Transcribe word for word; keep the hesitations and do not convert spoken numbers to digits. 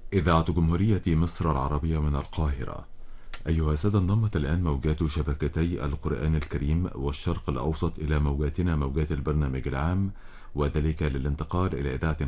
إذاعة جمهورية مصر العربية من القاهرة. أيها السادة، انضمت الآن موجات شبكتي القرآن الكريم والشرق الأوسط إلى موجاتنا، موجات البرنامج العام، وذلك للانتقال إلى إذاعة